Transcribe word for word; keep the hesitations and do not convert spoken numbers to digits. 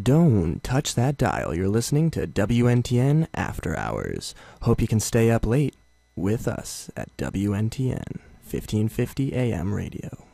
Don't touch that dial. You're listening to W N T N After Hours. Hope you can stay up late with us at W N T N fifteen fifty A M radio.